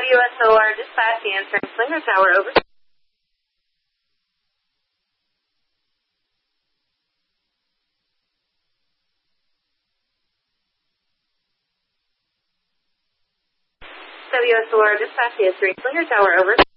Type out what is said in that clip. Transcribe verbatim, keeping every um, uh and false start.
W S O R dispatch answering Slinger Tower, over. W S O R dispatch answering Slinger Tower, over.